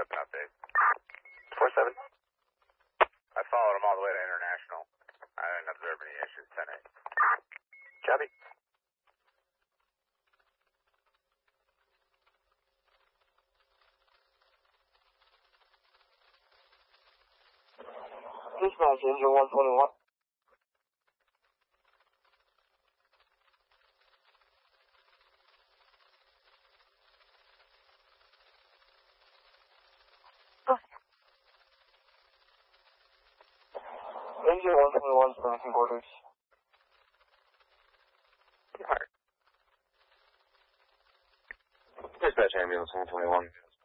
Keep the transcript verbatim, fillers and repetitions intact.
up an update. four seven. I followed him all the way to International. I didn't observe any issues. ten eight. Copy. Dispatch, engine one twenty-one. Engine one twenty-one, seventeen quarters. Alright. Dispatch ambulance one twenty-one.